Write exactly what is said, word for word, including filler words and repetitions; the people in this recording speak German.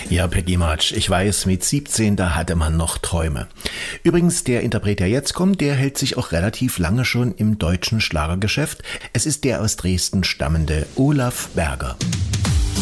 Ja, Peggy March, ich weiß, mit siebzehn, da hatte man noch Träume. Übrigens, der Interpret, der jetzt kommt, der hält sich auch relativ lange schon im deutschen Schlagergeschäft. Es ist der aus Dresden stammende Olaf Berger.